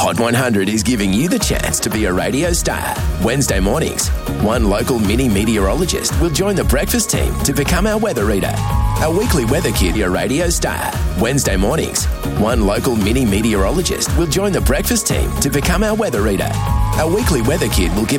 Hot 100 is giving you the chance to be a radio star. Wednesday mornings, one local mini meteorologist will join the breakfast team to become our weather reader. A weekly weather kid, your radio star. Wednesday mornings, one local mini meteorologist will join the breakfast team to become our weather reader. A weekly weather kid will give